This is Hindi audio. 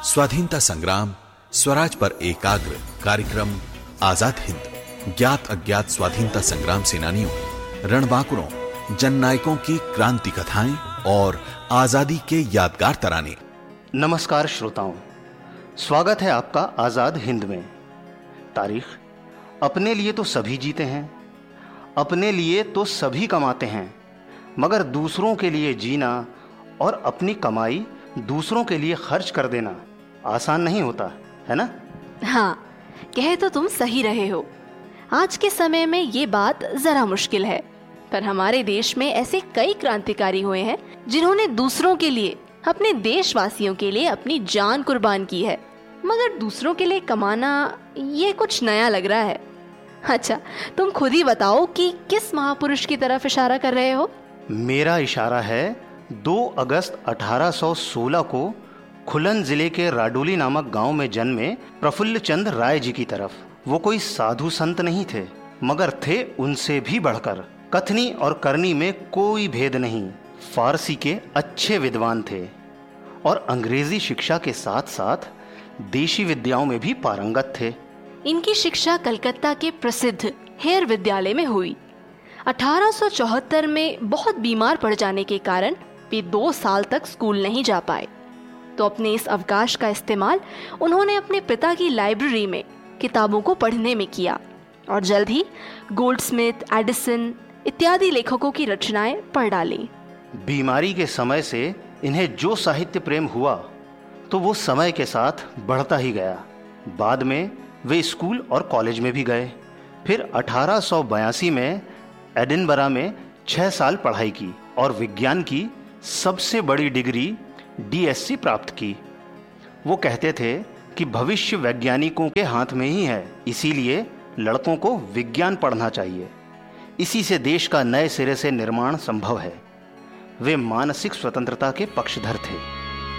स्वाधीनता संग्राम, स्वराज पर एकाग्र कार्यक्रम आजाद हिंद, ज्ञात अज्ञात स्वाधीनता संग्राम सेनानियों, रणबांकुरों, जननायकों की क्रांति कथाएं और आजादी के यादगार तराने। नमस्कार श्रोताओं, स्वागत है आपका आजाद हिंद में। तारीख, अपने लिए तो सभी जीते हैं, अपने लिए तो सभी कमाते हैं, मगर दूसरों के लिए जीना और अपनी कमाई दूसरों के लिए खर्च कर देना आसान नहीं होता, है ना? हाँ, कहे तो तुम सही रहे हो। आज के समय में ये बात जरा मुश्किल है, पर हमारे देश में ऐसे कई क्रांतिकारी हुए हैं जिन्होंने दूसरों के लिए, अपने देशवासियों के लिए अपनी जान कुर्बान की है, मगर दूसरों के लिए कमाना ये कुछ नया लग रहा है। अच्छा, तुम खुद ही बताओ कि किस महापुरुष की तरफ इशारा कर रहे हो? मेरा इशारा है 2 अगस्त 1816 को खुलन जिले के राडोली नामक गांव में जन्मे प्रफुल्ल चंद्र राय जी की तरफ। वो कोई साधु संत नहीं थे, मगर थे उनसे भी बढ़कर। कथनी और करनी में कोई भेद नहीं, फारसी के अच्छे विद्वान थे और अंग्रेजी शिक्षा के साथ साथ देशी विद्याओं में भी पारंगत थे। इनकी शिक्षा कलकत्ता के प्रसिद्ध हेयर विद्यालय में हुई। 1874 में बहुत बीमार पड़ जाने के कारण वे 2 साल तक स्कूल नहीं जा पाए, तो अपने इस अवकाश का इस्तेमाल उन्होंने अपने पिता की लाइब्रेरी में किताबों को पढ़ने में किया और जल्द ही गोल्डस्मिथ, एडिसन इत्यादि लेखकों की रचनाएं पढ़ डाली। बीमारी के समय से इन्हें जो साहित्य प्रेम हुआ तो वो समय के साथ बढ़ता ही गया। बाद में वे स्कूल और कॉलेज में भी गए। फिर 1882 में एडिनबरा में 6 साल पढ़ाई की और विज्ञान की सबसे बड़ी डिग्री DSc प्राप्त की। वो कहते थे कि भविष्य वैज्ञानिकों के हाथ में ही है, इसीलिए लड़कों को विज्ञान पढ़ना चाहिए। इसी से देश का नए सिरे से निर्माण संभव है। वे मानसिक स्वतंत्रता के पक्षधर थे।